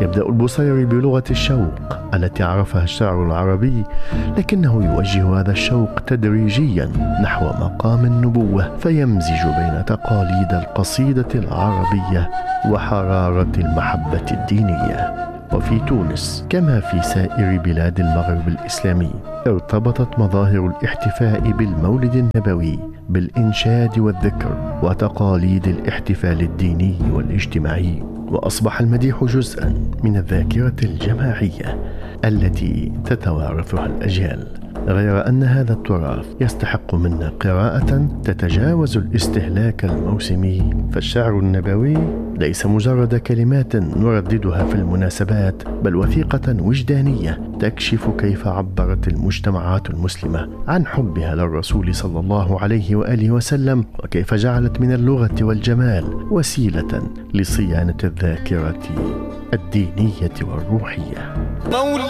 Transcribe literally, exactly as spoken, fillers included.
يبدأ البوصيري بلغة الشوق التي عرفها الشعر العربي، لكنه يوجه هذا الشوق تدريجيا نحو مقام النبوة، فيمزج بين تقاليد القصيدة العربية وحرارة المحبة الدينية. وفي تونس كما في سائر بلاد المغرب الإسلامي ارتبطت مظاهر الاحتفاء بالمولد النبوي بالإنشاد والذكر وتقاليد الاحتفال الديني والاجتماعي، وأصبح المديح جزءا من الذاكرة الجماعية التي تتوارثها الأجيال، غير أن هذا التراث يستحق منا قراءة تتجاوز الاستهلاك الموسمي، فالشعر النبوي ليس مجرد كلمات نرددها في المناسبات، بل وثيقة وجدانية تكشف كيف عبرت المجتمعات المسلمة عن حبها للرسول صلى الله عليه وآله وسلم، وكيف جعلت من اللغة والجمال وسيلة لصيانة الذاكرة الدينية والروحية.